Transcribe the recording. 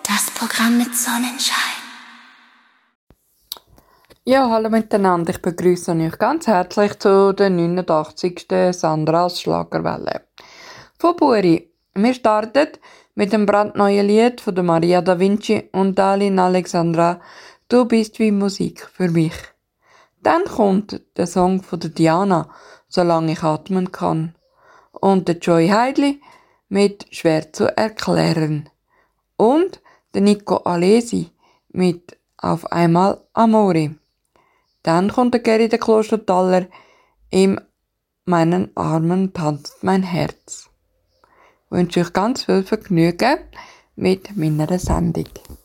Das Programm mit Sonnenschein. Ja, hallo miteinander. Ich begrüße euch ganz herzlich zu der 89. Sandras Schlagerwelle. Von Buri. Wir starten mit dem brandneuen Lied von der Maria da Vinci und Dalin Alexandra «Du bist wie Musik für mich». Dann kommt der Song von der Diana «Solange ich atmen kann» und der Joy Heidli mit «Schwer zu erklären» und der Nico Alesi mit «Auf einmal Amore». Dann kommt der Geri der Klostertaler «In meinen Armen tanzt mein Herz». Ich wünsche euch ganz viel Vergnügen mit meiner Sendung.